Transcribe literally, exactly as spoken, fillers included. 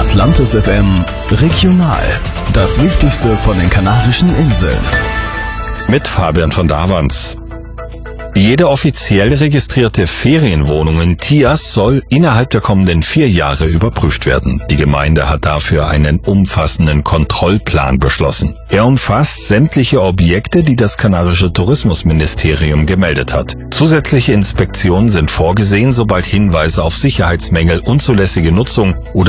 Atlantis F M Regional. Das Wichtigste von den Kanarischen Inseln. Mit Fabian von Davans. Jede offiziell registrierte Ferienwohnung in Tias soll innerhalb der kommenden vier Jahre überprüft werden. Die Gemeinde hat dafür einen umfassenden Kontrollplan beschlossen. Er umfasst sämtliche Objekte, die das kanarische Tourismusministerium gemeldet hat. Zusätzliche Inspektionen sind vorgesehen, sobald Hinweise auf Sicherheitsmängel, unzulässige Nutzung oder